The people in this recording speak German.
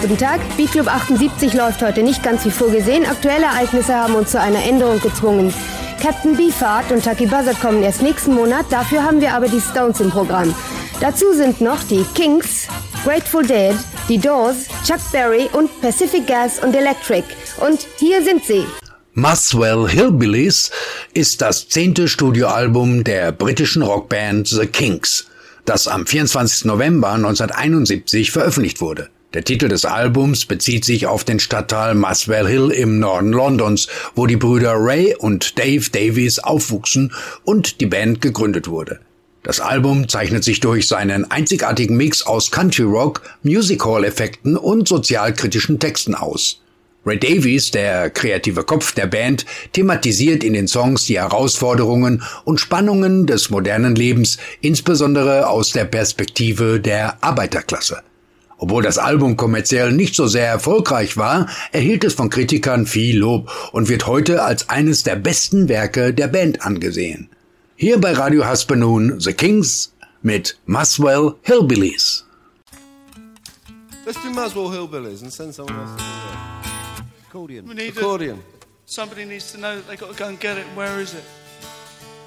Guten Tag, Beatclub 78 läuft heute nicht ganz wie vorgesehen. Aktuelle Ereignisse haben uns zu einer Änderung gezwungen. Captain Beefheart und Tucky Buzzard kommen erst nächsten Monat, dafür haben wir aber die Stones im Programm. Dazu sind noch die Kinks, Grateful Dead, die Doors, Chuck Berry und Pacific Gas und Electric. Und hier sind sie. Muswell Hillbillies ist das 10. Studioalbum der britischen Rockband The Kinks, das am 24. November 1971 veröffentlicht wurde. Der Titel des Albums bezieht sich auf den Stadtteil Muswell Hill im Norden Londons, wo die Brüder Ray und Dave Davies aufwuchsen und die Band gegründet wurde. Das Album zeichnet sich durch seinen einzigartigen Mix aus Country Rock, Music Hall Effekten und sozialkritischen Texten aus. Ray Davies, der kreative Kopf der Band, thematisiert in den Songs die Herausforderungen und Spannungen des modernen Lebens, insbesondere aus der Perspektive der Arbeiterklasse. Obwohl das Album kommerziell nicht so sehr erfolgreich war, erhielt es von Kritikern viel Lob und wird heute als eines der besten Werke der Band angesehen. Hier bei Radio Haspe nun The Kinks mit Muswell Hillbillies. Let's do Muswell Hillbillies and send someone else to do that. Accordion. We need Accordion. Somebody needs to know that they've got to go and get it. Where is it?